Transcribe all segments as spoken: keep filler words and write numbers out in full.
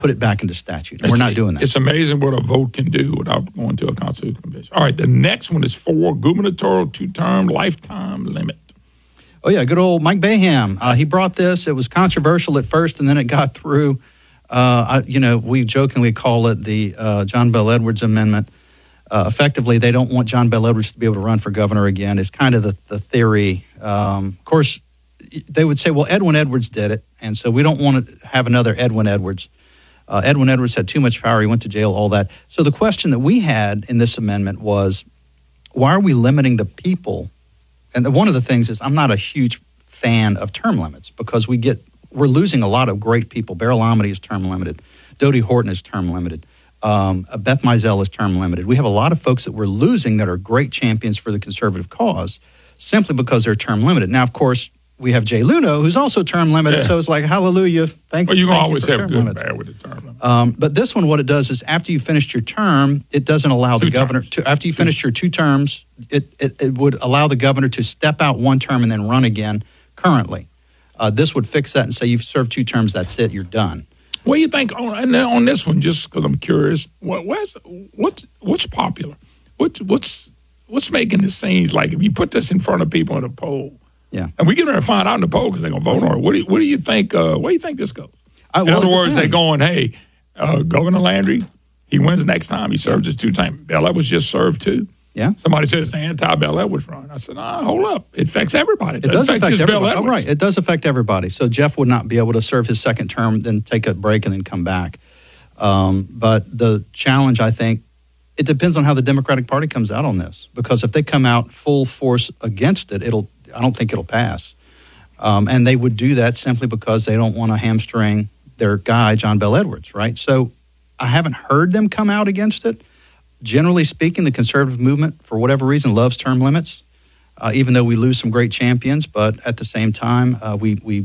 put it back into statute. And we're not doing that. It's amazing what a vote can do without going to a constitutional convention. All right, the next one is for gubernatorial two-term lifetime limit. Oh, yeah, good old Mike Baham. Uh, he brought this. It was controversial at first, and then it got through. Uh, I, you know, we jokingly call it the uh, John Bel Edwards Amendment. Uh, effectively, they don't want John Bel Edwards to be able to run for governor again. It's kind of the, the theory. Um, of course, they would say, well, Edwin Edwards did it, and so we don't want to have another Edwin Edwards. Uh, Edwin Edwards had too much power. He went to jail, all that. So the question that we had in this amendment was, why are we limiting the people? And the, one of the things is I'm not a huge fan of term limits because we get we're losing a lot of great people. Beryl Amity is term limited. Dodie Horton is term limited. Um, Beth Mizell is term limited. We have a lot of folks that we're losing that are great champions for the conservative cause simply because they're term limited. Now, of course, we have Jay Luno, who's also term limited, yeah. So it's like, hallelujah, thank you. Well, you can thank always you have good limits. and bad with the term limit. Um, but this one, what it does is after you finished your term, it doesn't allow two the governor terms. to, after you finish your two terms, it, it, it would allow the governor to step out one term and then run again currently. Uh, this would fix that and say you've served two terms, that's it, you're done. What do you think on, and then on this one, just because I'm curious, what, what's, what's, what's popular? What's, what's, what's making the scenes like if you put this in front of people in a poll? Yeah, and we get ready to find out in the poll because they're going to vote on it. What do you, what do you think? Uh, where do you think this goes? I, in well, other words, depends. they're going, hey, uh, Governor Landry, he wins next time. He serves his two times. Bel Edwards just served two. Yeah. Somebody said it's the anti-Bel Edwards run. I said, nah, hold up. It affects everybody. It, it does affect affect just everybody. Bel Oh, right. It does affect everybody. So Jeff would not be able to serve his second term, then take a break and then come back. Um, but the challenge, I think, it depends on how the Democratic Party comes out on this. Because if they come out full force against it, it'll. I don't think it'll pass. Um, and they would do that simply because they don't want to hamstring their guy, John Bel Edwards, right? So I haven't heard them come out against it. Generally speaking, the conservative movement, for whatever reason, loves term limits, uh, even though we lose some great champions. But at the same time, uh, we we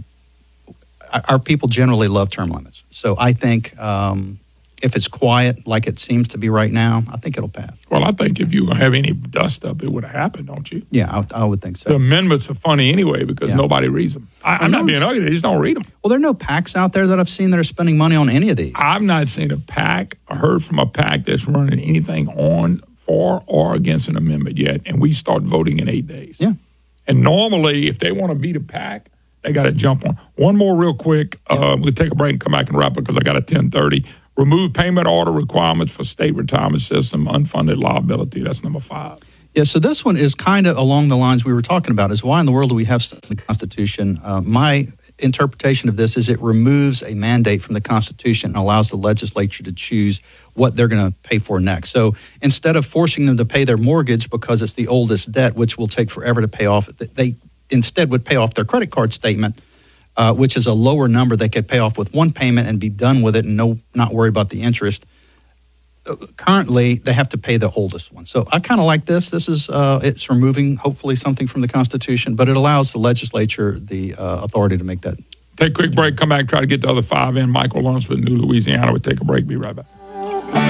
our people generally love term limits. So I think um, if it's quiet like it seems to be right now, I think it'll pass. Well, I think if you have any dust up, it would have happened, don't you? Yeah, I, I would think so. The amendments are funny anyway because Yeah. nobody reads them. I, I'm Well, not no, being ugly. They just don't read them. Well, there are no PACs out there that I've seen that are spending money on any of these. I've not seen a PAC or heard from a PAC that's running anything on for or against an amendment yet, and we start voting in eight days. Yeah. And normally, if they want to beat a PAC, they got to jump on. One more real quick. Uh, we'll take a break and come back and wrap it because I got a ten thirty. Remove payment order requirements for state retirement system, unfunded liability. That's number five. Yeah, so this one is kind of along the lines we were talking about, is why in the world do we have stuff in the Constitution? Uh, my interpretation of this is it removes a mandate from the Constitution and allows the legislature to choose what they're going to pay for next. So instead of forcing them to pay their mortgage because it's the oldest debt, which will take forever to pay off, they instead would pay off their credit card statement, uh, which is a lower number they could pay off with one payment and be done with it and no, not worry about the interest. Currently, they have to pay the oldest one. So I kind of like this. This is, uh, it's removing, hopefully, something from the Constitution, but it allows the legislature the uh, authority to make that. Take a quick break, come back, try to get the other five in. Michael Lunsford, New Louisiana. We'll take a break, be right back.